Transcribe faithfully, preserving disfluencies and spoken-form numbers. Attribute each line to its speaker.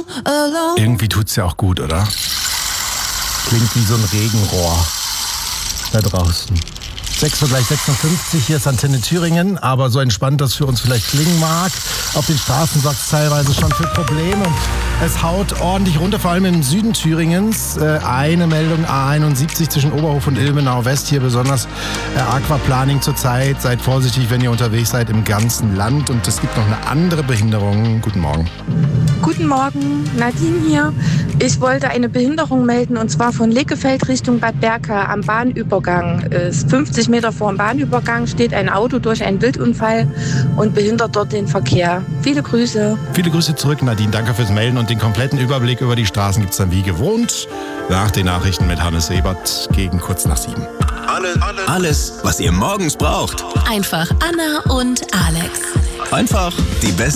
Speaker 1: Irgendwie tut's ja auch gut, oder? Klingt wie so ein Regenrohr da draußen. sechs Uhr gleich sechsundfünfzig, hier ist Antenne Thüringen, aber so entspannt das für uns vielleicht klingen mag. Auf den Straßen sorgt es teilweise schon für Probleme und es haut ordentlich runter, vor allem im Süden Thüringens. Äh, eine Meldung A einundsiebzig zwischen Oberhof und Ilmenau West, hier besonders äh, Aquaplaning zurzeit. Seid vorsichtig, wenn ihr unterwegs seid im ganzen Land. Und es gibt noch eine andere Behinderung. Guten Morgen.
Speaker 2: Guten Morgen, Nadine hier. Ich wollte eine Behinderung melden und zwar von Lickefeld Richtung Bad Berka am Bahnübergang. Es ist fünfzig Meter vor dem Bahnübergang steht ein Auto durch einen Wildunfall und behindert dort den Verkehr. Viele Grüße.
Speaker 1: Viele Grüße zurück, Nadine. Danke fürs Melden und den kompletten Überblick über die Straßen gibt es dann wie gewohnt nach den Nachrichten mit Hannes Ebert gegen kurz nach sieben.
Speaker 3: Alles, alles, alles, was ihr morgens braucht.
Speaker 4: Einfach Anna und Alex.
Speaker 3: Einfach die besten.